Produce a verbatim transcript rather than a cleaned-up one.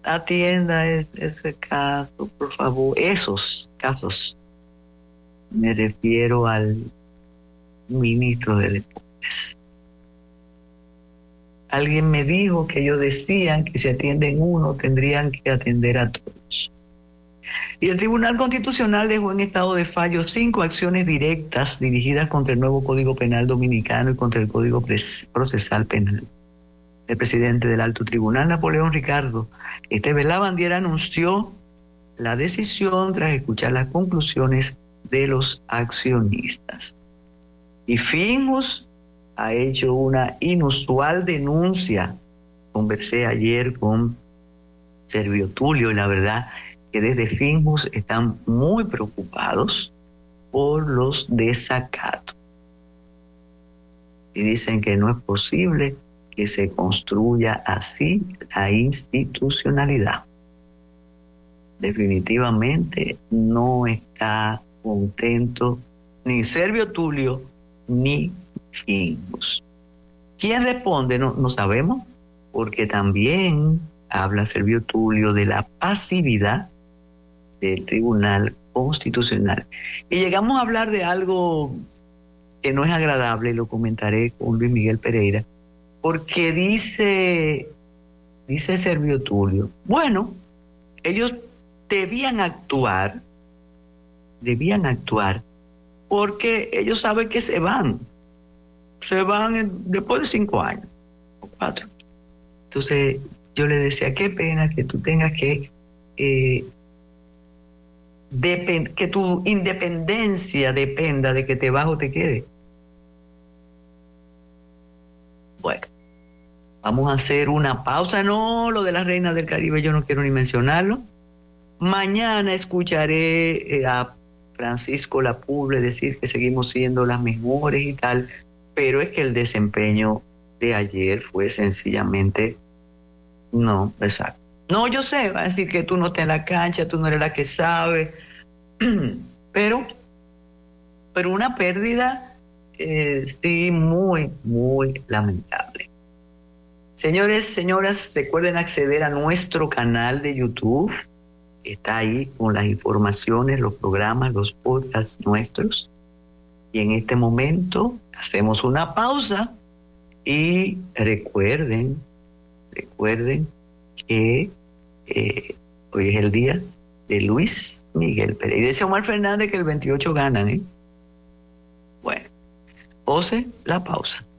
atienda ese caso, por favor. Esos casos. Me refiero al ministro de Deportes. Alguien me dijo que ellos decían que si atienden uno, tendrían que atender a todos. Y el Tribunal Constitucional dejó en estado de fallo cinco acciones directas dirigidas contra el nuevo Código Penal Dominicano y contra el Código Procesal Penal. El presidente del Alto Tribunal, Napoleón Ricardo Esteves Lavandiera, anunció la decisión tras escuchar las conclusiones de los accionistas. Y Finjus ha hecho una inusual denuncia. Conversé ayer con Servio Tulio y la verdad que desde Finjus están muy preocupados por los desacatos. Y dicen que no es posible que se construya así la institucionalidad. Definitivamente no está contento ni Servio Tulio ni Finjus. ¿Quién responde? No, no sabemos, porque también habla Servio Tulio de la pasividad del Tribunal Constitucional. Y llegamos a hablar de algo que no es agradable, y lo comentaré con Luis Miguel Pereira, porque dice, dice Servio Tulio, bueno, ellos debían actuar, debían actuar, porque ellos saben que se van, se van en, después de cinco años, o cuatro. Entonces yo le decía, qué pena que tú tengas que, eh, depend, que tu independencia dependa de que te vas o te quedes. Bueno, vamos a hacer una pausa. No, lo de las reinas del Caribe yo no quiero ni mencionarlo. Mañana escucharé eh, a Francisco Lapuble decir que seguimos siendo las mejores y tal, pero es que el desempeño de ayer fue sencillamente no, exacto. No, yo sé, va a decir que tú no estás en la cancha, tú no eres la que sabe, pero, pero una pérdida eh, sí muy, muy lamentable. Señores, señoras, recuerden acceder a nuestro canal de YouTube. Está ahí con las informaciones, los programas, los podcasts nuestros. Y en este momento hacemos una pausa y recuerden, recuerden que eh, hoy es el día de Luis Miguel Pérez. Y dice Omar Fernández que el veintiocho ganan, ¿eh? Bueno, José, la pausa.